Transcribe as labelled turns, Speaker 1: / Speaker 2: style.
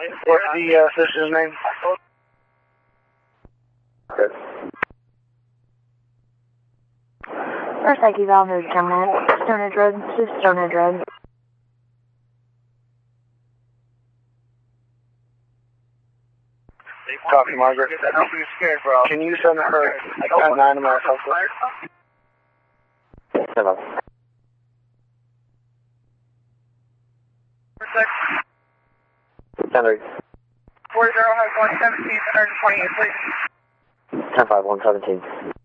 Speaker 1: What's the sister's name? Good.
Speaker 2: First IQ valve is terminal. Stonehenge Road. This is Stonehenge Road.
Speaker 1: Talk to Margaret. Can you send her at 9 to my house? Hello. Henry.
Speaker 3: 40 has 117, 128, please.
Speaker 1: 10-5, 117.